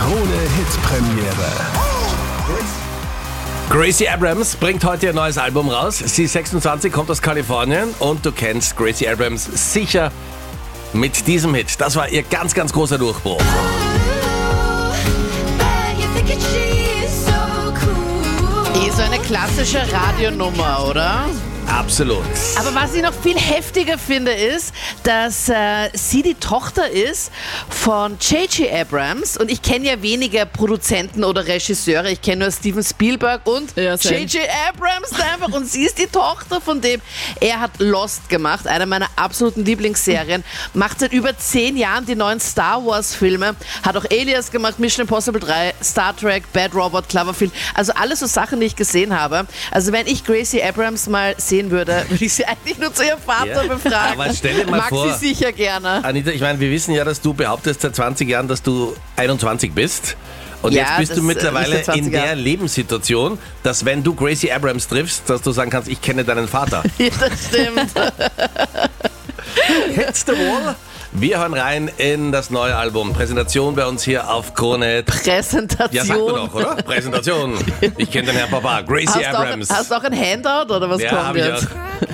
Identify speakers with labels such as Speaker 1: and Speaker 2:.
Speaker 1: Krone-Hit-Premiere.
Speaker 2: Gracie Abrams bringt heute ihr neues Album raus. Sie ist 26, kommt aus Kalifornien und du kennst Gracie Abrams sicher mit diesem Hit. Das war ihr ganz, ganz großer Durchbruch.
Speaker 3: So eine klassische Radionummer, oder?
Speaker 2: Absolut.
Speaker 3: Aber was ich noch viel heftiger finde, ist, dass sie die Tochter ist von J.J. Abrams. Und ich kenne ja weniger Produzenten oder Regisseure. Ich kenne nur Steven Spielberg und J.J. Abrams einfach. Und sie ist die Tochter von dem. Er hat Lost gemacht, eine meiner absoluten Lieblingsserien. Macht seit über 10 Jahren die neuen Star Wars Filme. Hat auch Alias gemacht, Mission Impossible 3, Star Trek, Bad Robot, Cloverfield. Also alles so Sachen, die ich gesehen habe. Also wenn ich Gracie Abrams mal sehen würde ich sie eigentlich nur zu ihrem Vater befragen.
Speaker 2: Aber stell dir mal vor,
Speaker 3: sie sicher gerne.
Speaker 2: Anita, ich meine, wir wissen ja, dass du behauptest seit 20 Jahren, dass du 21 bist. Und
Speaker 3: Ja,
Speaker 2: jetzt bist du
Speaker 3: das,
Speaker 2: mittlerweile
Speaker 3: nicht seit 20
Speaker 2: in der
Speaker 3: Jahren.
Speaker 2: Lebenssituation, dass wenn du Gracie Abrams triffst, dass du sagen kannst, ich kenne deinen Vater.
Speaker 3: Ja, das stimmt.
Speaker 2: Hits the Wall. Wir hören rein in das neue Album. Präsentation bei uns hier auf Krone.
Speaker 3: Präsentation.
Speaker 2: Ja, sagt man doch, oder? Präsentation. Ich kenne den Herrn Papa, Gracie Abrams.
Speaker 3: Hast du auch ein Handout oder was
Speaker 2: Ja,
Speaker 3: kommt
Speaker 2: habe ich
Speaker 3: jetzt?
Speaker 2: auch.